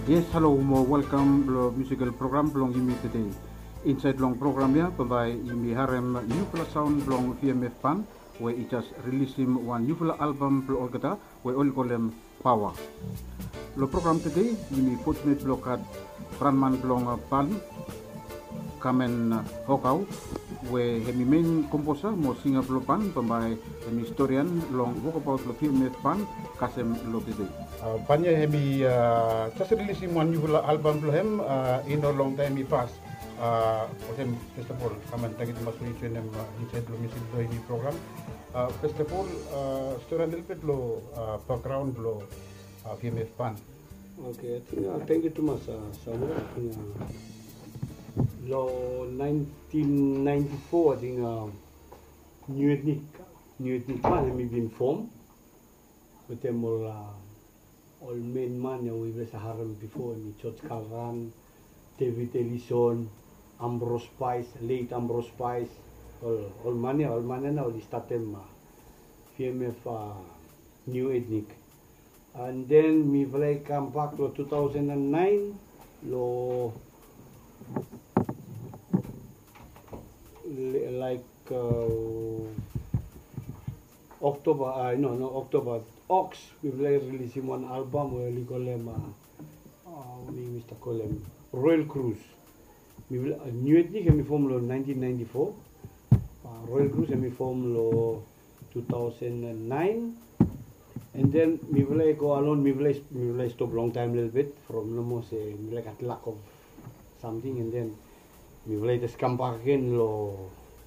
Yes, hello, more welcome to musical program belong Yumi today. Inside long program ya, by Yumi Harem new sound belong VMF Pan, where it just released him one new album belong orgata, where all call them Power. Lo program today, Yumi fortunate blokat Franman belong Pan, Kamen Hokau, where hemi main composer mo singer belong Pan, by hemi historian long walk about lo VMF Pan, kasem lo today. Panya hemi just releasing one new album belum in a long time he passed. First of all, kaman tadi masuk itu yang inside lo music lo ini program. First of all, story a little bit lo background lo VMF Pan. Okay, I think thank you too much, Samuel. I think lo 1994, I think new ethnic pan hemi been formed. With them all main man yang we were Saharan before ni George Calran, David Ellison, Ambrose Spice, late Ambrose Spice, all man na all start them VMF new ethnic. And then me vlei come back to 2009 lo like October Ox, we will release one album where we call them Mr. Colem Royal Cruise. We will new ethnic and we form lo 1994. Royal Cruise and we form lo 2009. And then we will go alone. We will stop long time a little bit from no more say we like at lack of something, and then we will just come back again lo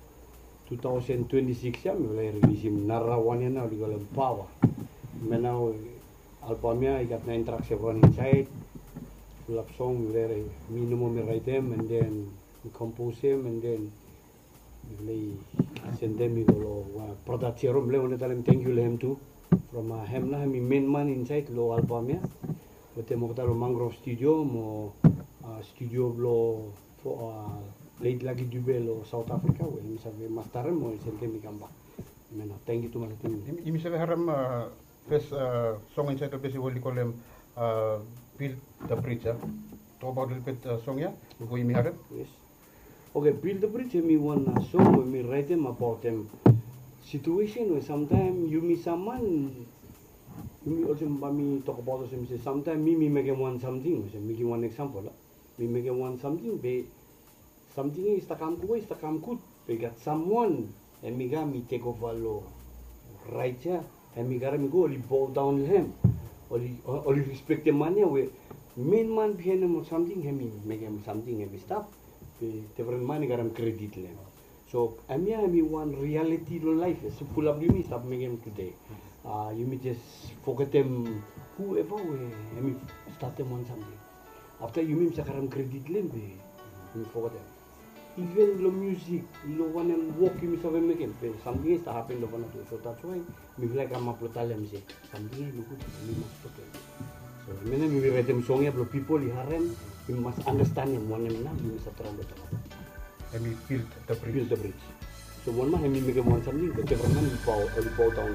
2026 ya. We will release him Narawan now we call him Power. Now albumnya I got 9 tracks everyone inside, full of song where minimum we write them and then we compose them and then we send them we go product serum le one time thank you lehem too from hem na hemi main man inside lo albumnya with them lo Mangrove Studio mo studio lo for late lagi Dubai lo South Africa we misalnya master mo send them ikamba. Thank you too much. Ini saya haram first song inside the basic we call them Build the Bridge. Talk about a little bit song ya before you haram. Yes. Okay, Build the Bridge me one song when me write them about them situation where sometimes you meet someone, you also me talk about the same. Sometimes me make one something. Making one example. Me make one something. Be something is takam good. We got someone and me take over lo right ya. And me gotta go only bow down him. Only respect the money we main man behind him or something, him make him something heavy stuff. Different money got him credit them. So I mean one reality lo life is full of me stuff make him today. You may just forget them whoever we him start them on something. After you mean sakaram credit them we forget them. Even lo music, lo one and walk you miss make him something is to happen lo one too. So that's why me like I'm up to tell them say something is good me must to tell. So when we write them song ya people in harem you must understand him one and now you must try to And we build the bridge. Build the bridge. So one man him make him one something but everyone will bow down